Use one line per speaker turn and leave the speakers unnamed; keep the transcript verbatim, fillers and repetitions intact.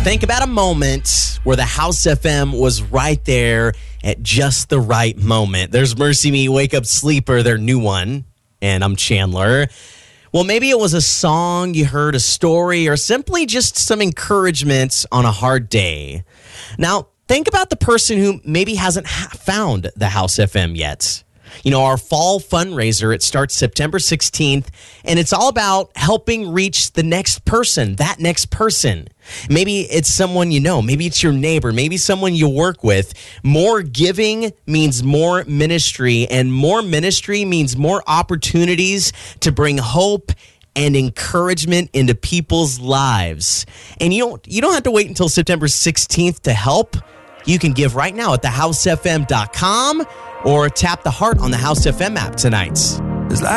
Think about a moment where the House F M was right there at just the right moment. There's Mercy Me, Wake Up Sleeper, their new one, and I'm Chandler. Well, maybe it was a song, you heard a story, or simply just some encouragement on a hard day. Now, think about the person who maybe hasn't ha- found the House F M yet. You know, our fall fundraiser, it starts September sixteenth, and it's all about helping reach the next person, that next person. Maybe it's someone you know. Maybe it's your neighbor. Maybe someone you work with. More giving means more ministry, and more ministry means more opportunities to bring hope and encouragement into people's lives. And you don't, you don't have to wait until September sixteenth to help. You can give right now at the house f m dot com or tap the heart on the House F M app tonight.